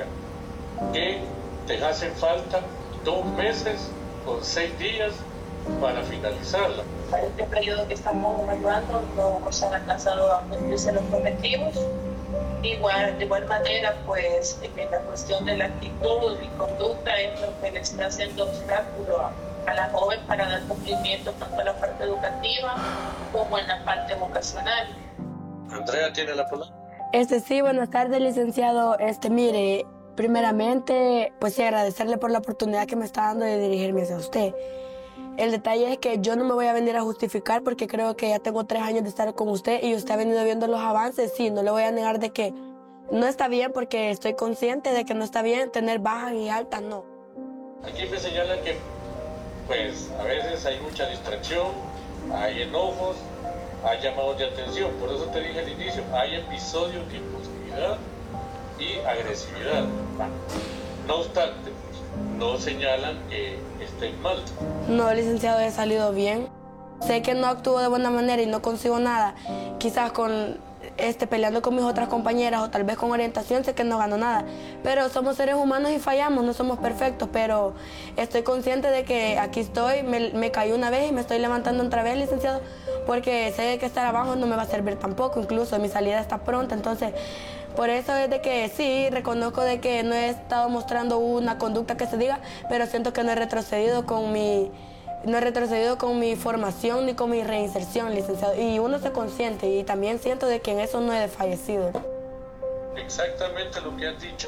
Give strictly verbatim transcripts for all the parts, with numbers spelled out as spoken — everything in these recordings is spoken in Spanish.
indica que te hacen falta dos meses con seis días para finalizarla. Para este periodo que estamos evaluando no se han alcanzado a cumplirse los objetivos. Igual, de igual manera, pues en la cuestión de la actitud y conducta es lo que le está haciendo obstáculo a, a la joven para dar cumplimiento tanto en la parte educativa como en la parte vocacional. Andrea tiene la palabra. Este sí, buenas tardes, licenciado. Este, mire, primeramente, pues sí, agradecerle por la oportunidad que me está dando de dirigirme hacia usted. El detalle es que yo no me voy a venir a justificar porque creo que ya tengo tres años de estar con usted y usted ha venido viendo los avances. Sí, no le voy a negar de que no está bien porque estoy consciente de que no está bien tener bajas y altas, no. Aquí me señala que, pues, a veces hay mucha distracción, hay enojos, hay llamados de atención. Por eso te dije al inicio, hay episodios de impulsividad y agresividad. No obstante, no señalan que estén mal. No, licenciado, he salido bien. Sé que no actúo de buena manera y no consigo nada. Quizás con este, peleando con mis otras compañeras o tal vez con orientación, sé que no gano nada. Pero somos seres humanos y fallamos, no somos perfectos. Pero estoy consciente de que aquí estoy, me, me caí una vez y me estoy levantando otra vez, licenciado, porque sé que estar abajo no me va a servir tampoco. Incluso mi salida está pronta, entonces... Por eso es de que sí, reconozco de que no he estado mostrando una conducta que se diga, pero siento que no he retrocedido con mi, no he retrocedido con mi formación ni con mi reinserción, licenciado. Y uno se consciente y también siento de que en eso no he desfallecido. Exactamente lo que has dicho.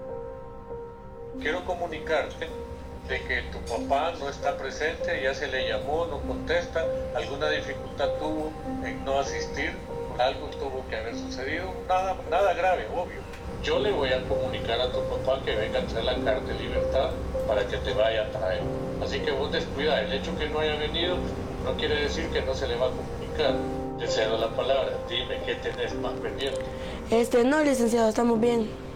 Quiero comunicarte de que tu papá no está presente, ya se le llamó, no contesta, alguna dificultad tuvo en no asistir. Algo tuvo que haber sucedido, nada, nada grave, obvio. Yo le voy a comunicar a tu papá que venga a traer la carta de libertad para que te vaya a traer. Así que vos descuida, el hecho que no haya venido no quiere decir que no se le va a comunicar. Te cedo la palabra, dime qué tenés más pendiente. Este, no, licenciado, estamos bien.